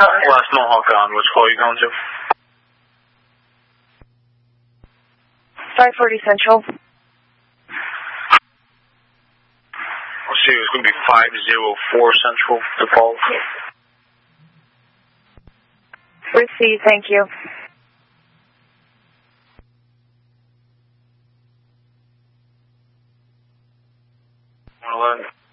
Last Mohawk on, which call are you going to? 540 Central. Let's see, it's going to be 504 Central to call. Receive, thank you. Well,